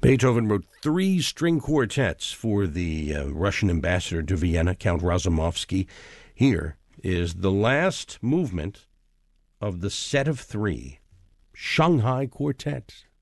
Beethoven wrote 3 string quartets for the Russian ambassador to Vienna, Count Razumovsky. Here is the last movement of the set of 3, Shanghai Quartet.